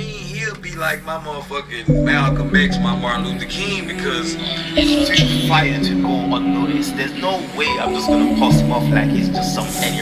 he'll be like my motherfucking Malcolm X, my Martin Luther King, because It's too fire to go unnoticed. There's no way I'm just gonna post him off like he's just some any